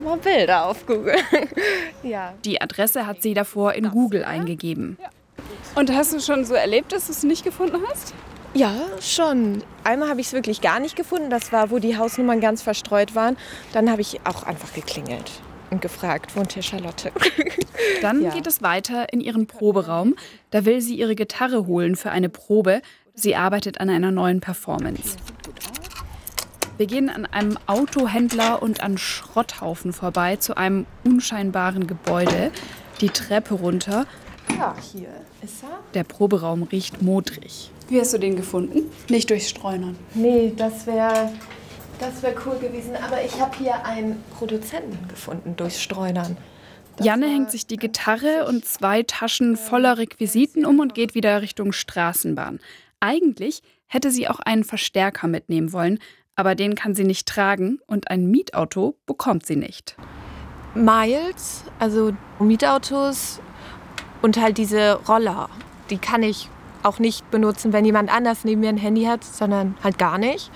Mal Bilder auf Google. Ja. Die Adresse hat sie davor in Google eingegeben. Und hast du schon so erlebt, dass du es nicht gefunden hast? Ja, schon. Einmal habe ich es wirklich gar nicht gefunden. Das war, wo die Hausnummern ganz verstreut waren. Dann habe ich auch einfach geklingelt und gefragt, wohnt hier Charlotte? Dann geht es weiter in ihren Proberaum. Da will sie ihre Gitarre holen für eine Probe. Sie arbeitet an einer neuen Performance. Wir gehen an einem Autohändler und an Schrotthaufen vorbei zu einem unscheinbaren Gebäude. Die Treppe runter. Ja, hier ist er. Der Proberaum riecht modrig. Wie hast du den gefunden? Nicht durchs Streunern. Nee, das wär cool gewesen. Aber ich habe hier einen Produzenten gefunden durchs Streunern. Janne hängt sich die Gitarre und 2 Taschen voller Requisiten um und geht wieder Richtung Straßenbahn. Eigentlich hätte sie auch einen Verstärker mitnehmen wollen, aber den kann sie nicht tragen und ein Mietauto bekommt sie nicht. Miles, also Mietautos und halt diese Roller, die kann ich auch nicht benutzen, wenn jemand anders neben mir ein Handy hat, sondern halt gar nicht.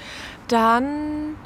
Dann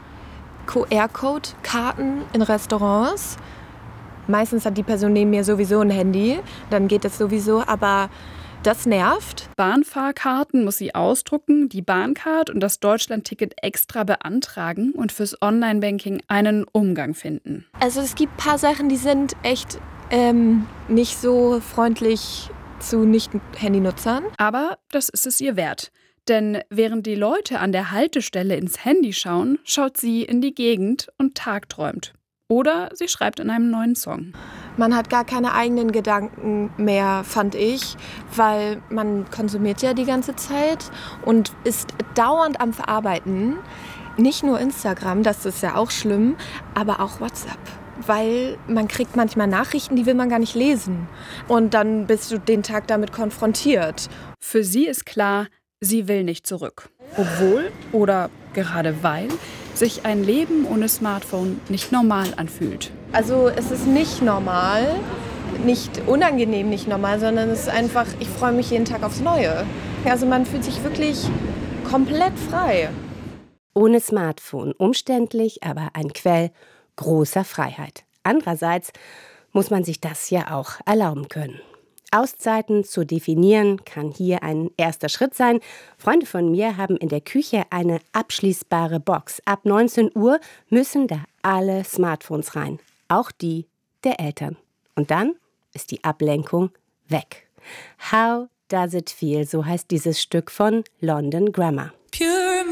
QR-Code-Karten in Restaurants. Meistens hat die Person neben mir sowieso ein Handy, dann geht es sowieso, aber das nervt. Bahnfahrkarten muss sie ausdrucken, die Bahncard und das Deutschlandticket extra beantragen und fürs Online-Banking einen Umgang finden. Also es gibt ein paar Sachen, die sind echt nicht so freundlich zu Nicht-Handynutzern. Aber das ist es ihr wert. Denn während die Leute an der Haltestelle ins Handy schauen, schaut sie in die Gegend und tagträumt. Oder sie schreibt an einem neuen Song. Man hat gar keine eigenen Gedanken mehr, fand ich, weil man konsumiert ja die ganze Zeit und ist dauernd am Verarbeiten. Nicht nur Instagram, das ist ja auch schlimm, aber auch WhatsApp. Weil man kriegt manchmal Nachrichten, die will man gar nicht lesen. Und dann bist du den Tag damit konfrontiert. Für sie ist klar, sie will nicht zurück. Obwohl oder gerade weil sich ein Leben ohne Smartphone nicht normal anfühlt. Also es ist nicht normal, nicht unangenehm nicht normal, sondern es ist einfach, ich freue mich jeden Tag aufs Neue. Also man fühlt sich wirklich komplett frei. Ohne Smartphone, umständlich, aber ein Quell großer Freiheit. Andererseits muss man sich das ja auch erlauben können. Auszeiten zu definieren kann hier ein erster Schritt sein. Freunde von mir haben in der Küche eine abschließbare Box. Ab 19 Uhr müssen da alle Smartphones rein, auch die der Eltern. Und dann ist die Ablenkung weg. How Does It Feel, so heißt dieses Stück von London Grammar.